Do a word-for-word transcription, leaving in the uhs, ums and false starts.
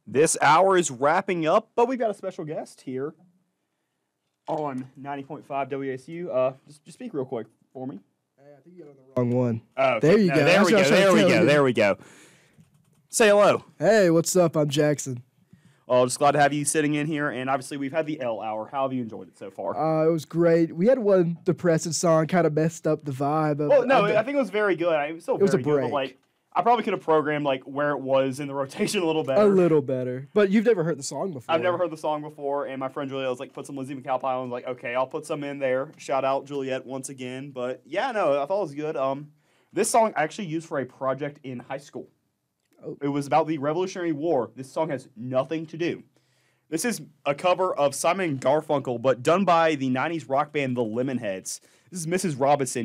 This hour is wrapping up, but we've got a special guest here on ninety point five W S U. Uh, just, just speak real quick for me. Hey, I think you got on the wrong one. Oh, okay. There you No, go. There That's we what I go. was trying There to we tell go. you. There we go. Say hello. Hey, what's up? I'm Jackson. Well, just glad to have you sitting in here, and obviously we've had the L hour. How have you enjoyed it so far? Uh, it was great. We had one depressing song, kind of messed up the vibe. Of, well, no, of the, I think it was very good. I it was still It was very a good, but break. like I probably could have programmed like where it was in the rotation a little better. a little better. But you've never heard the song before. I've never heard the song before, and my friend Juliet was like, put some Lizzie McAlpine on. I was like, okay, I'll put some in there. Shout out Juliet once again. But yeah, no, I thought it was good. Um, this song I actually used for a project in high school. Oh. It was about the Revolutionary War. This song has nothing to do. This is a cover of Simon and Garfunkel, but done by the nineties rock band The Lemonheads. This is Missus Robinson.